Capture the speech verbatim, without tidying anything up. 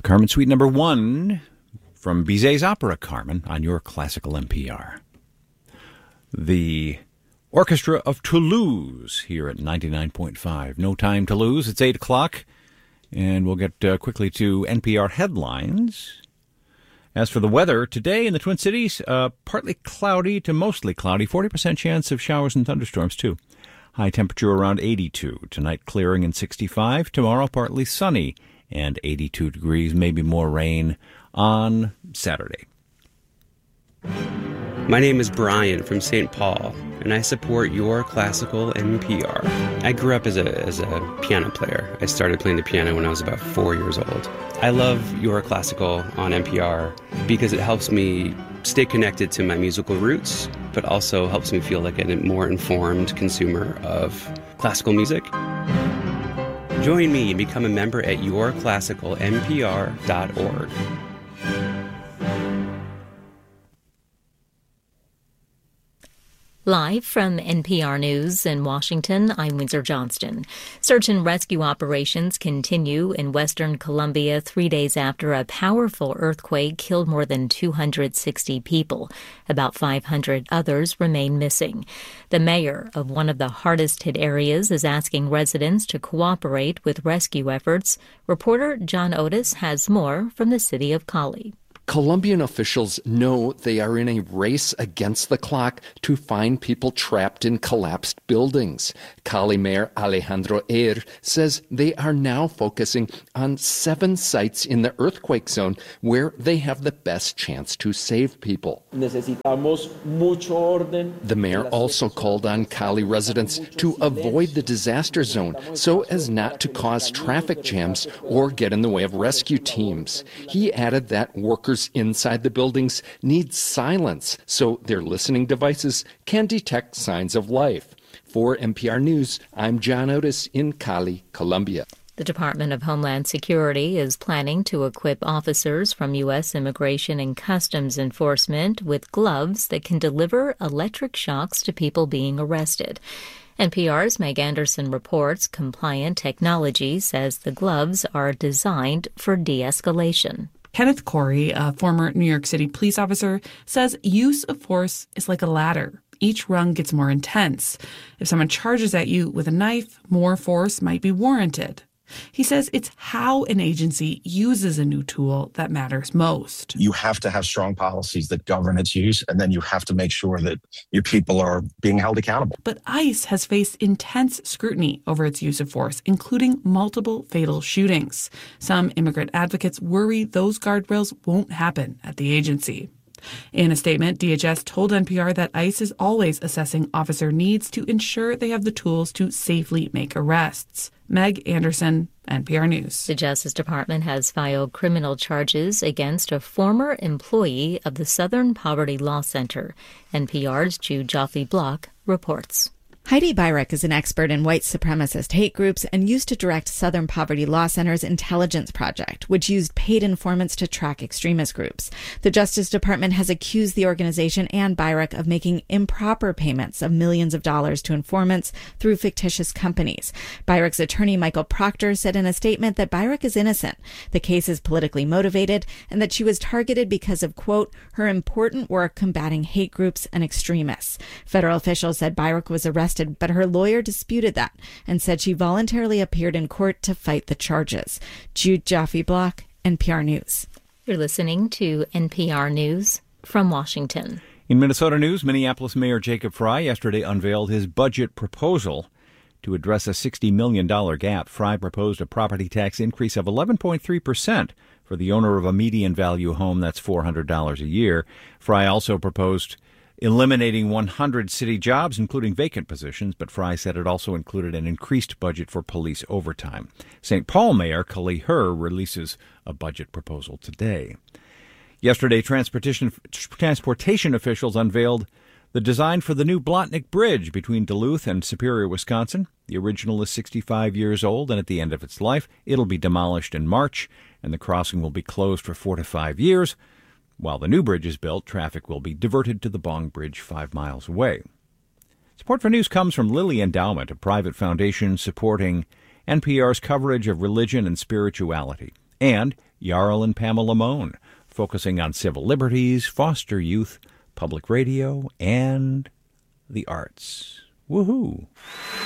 Carmen Suite number one from Bizet's opera Carmen on your classical N P R. The Orchestra of Toulouse here at ninety-nine point five. No time to lose. It's eight o'clock, and we'll get uh, quickly to N P R headlines. As for the weather, today in the Twin Cities, uh, partly cloudy to mostly cloudy, forty percent chance of showers and thunderstorms, too. High temperature around eighty-two. Tonight, clearing and sixty-five. Tomorrow, partly sunny and eighty-two degrees, maybe more rain on Saturday. My name is Brian from Saint Paul, and I support Your Classical N P R. I grew up as a as a piano player. I started playing the piano when I was about four years old. I love Your Classical on N P R because it helps me stay connected to my musical roots, but also helps me feel like a more informed consumer of classical music. Join me and become a member at your classical n p r dot org. Live from N P R News in Washington, I'm Windsor Johnston. Search and rescue operations continue in western Colombia three days after a powerful earthquake killed more than two hundred sixty people. About five hundred others remain missing. The mayor of one of the hardest-hit areas is asking residents to cooperate with rescue efforts. Reporter John Otis has more from the city of Cali. Colombian officials know they are in a race against the clock to find people trapped in collapsed buildings. Cali Mayor Alejandro Eir says they are now focusing on seven sites in the earthquake zone where they have the best chance to save people. Necesitamos mucho orden. The mayor also called on Cali residents to avoid the disaster zone so as not to cause traffic jams or get in the way of rescue teams. He added that workers inside the buildings need silence so their listening devices can detect signs of life. For N P R News, I'm John Otis in Cali, Colombia. The Department of Homeland Security is planning to equip officers from U S Immigration and Customs Enforcement with gloves that can deliver electric shocks to people being arrested. N P R's Meg Anderson reports Compliant Technology says the gloves are designed for de-escalation. Kenneth Corey, a former New York City police officer, says use of force is like a ladder. Each rung gets more intense. If someone charges at you with a knife, more force might be warranted. He says it's how an agency uses a new tool that matters most. You have to have strong policies that govern its use, and then you have to make sure that your people are being held accountable. But ICE has faced intense scrutiny over its use of force, including multiple fatal shootings. Some immigrant advocates worry those guardrails won't happen at the agency. In a statement, D H S told N P R that ICE is always assessing officer needs to ensure they have the tools to safely make arrests. Meg Anderson, N P R News. The Justice Department has filed criminal charges against a former employee of the Southern Poverty Law Center. N P R's Jude Joffe-Block reports. Heidi Beirich is an expert in white supremacist hate groups and used to direct Southern Poverty Law Center's intelligence project, which used paid informants to track extremist groups. The Justice Department has accused the organization and Beirich of making improper payments of millions of dollars to informants through fictitious companies. Beirich's attorney, Michael Proctor, said in a statement that Beirich is innocent. The case is politically motivated and that she was targeted because of, quote, her important work combating hate groups and extremists. Federal officials said Beirich was arrested, but her lawyer disputed that and said she voluntarily appeared in court to fight the charges. Jude Joffe-Block, N P R News. You're listening to N P R News from Washington. In Minnesota news, Minneapolis Mayor Jacob Frey yesterday unveiled his budget proposal to address a sixty million dollars gap. Frey proposed a property tax increase of eleven point three percent for the owner of a median value home that's four hundred dollars a year. Frey also proposed eliminating one hundred city jobs, including vacant positions, but Frey said it also included an increased budget for police overtime. Saint Paul Mayor Kali Herr releases a budget proposal today. Yesterday, transportation transportation officials unveiled the design for the new Blotnick Bridge between Duluth and Superior, Wisconsin. The original is sixty-five years old, and at the end of its life, it'll be demolished in March, and the crossing will be closed for four to five years. While the new bridge is built, traffic will be diverted to the Bong Bridge five miles away. Support for news comes from Lilly Endowment, a private foundation supporting N P R's coverage of religion and spirituality. And Jarl and Pamela Mohn, focusing on civil liberties, foster youth, public radio, and the arts. Woohoo!